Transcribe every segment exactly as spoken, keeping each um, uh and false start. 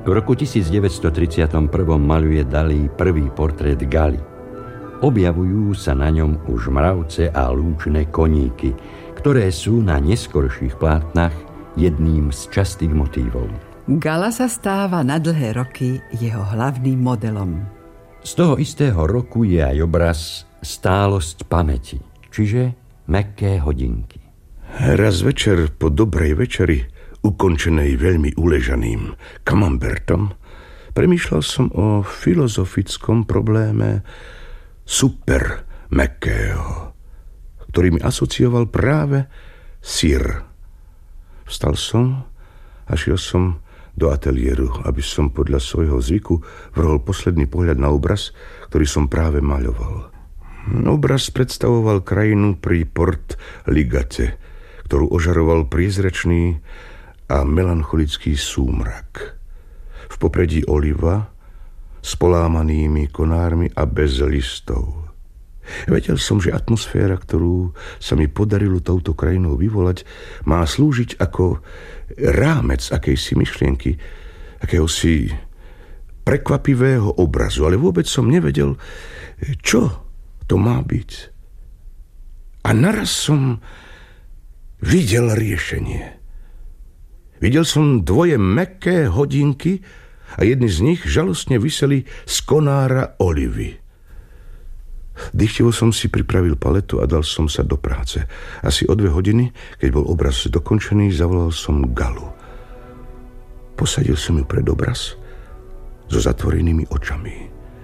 V roku devätnásťtridsaťjeden maľuje Dalí prvý portrét Galy. Objavujú sa na ňom už mravce a lúčne koníky, ktoré sú na neskorších plátnach jedným z častých motívov. Gala sa stáva na dlhé roky jeho hlavným modelom. Z toho istého roku je aj obraz Stálosť pamäti, čiže mäkké hodinky. Raz večer po dobrej večeri, ukončenej veľmi uležaným kamambertom, premýšľal som o filozofickom probléme super mäkkého, ktorý mi asocioval práve syr. Vstal som a šiel som do ateliéru, aby som podľa svojho zvyku vrhol posledný pohľad na obraz, ktorý som práve maľoval. Obraz predstavoval krajinu pri Port Ligate, ktorú ožaroval priezračný a melancholický súmrak. V popredí oliva s polámanými konármi a bez listov. Vedel som, že atmosféra, ktorú sa mi podarilo touto krajinou vyvolať, má slúžiť ako rámec akejsi myšlienky, akéhosi prekvapivého obrazu, ale vôbec som nevedel, čo to má byť. A naraz som videl riešenie. Videl som dvoje mäkké hodinky a jedny z nich žalostne viseli z konára olivy. Dychtivo som si pripravil paletu a dal som sa do práce. Asi o dve hodiny, keď bol obraz dokončený, zavolal som Galu. Posadil som ju pred obraz so zatvorenými očami.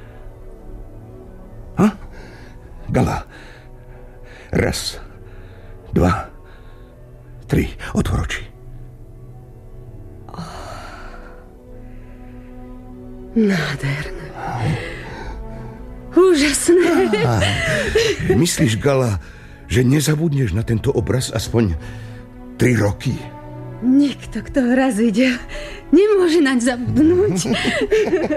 Ha? Gala. Raz, dva, tri. Otvor oči. Oh. Nádherné. Úžasné. Á, myslíš, Gala, že nezabudneš na tento obraz aspoň tri roky? Niekto, kto ho raz videl, nemôže naň zabudnúť.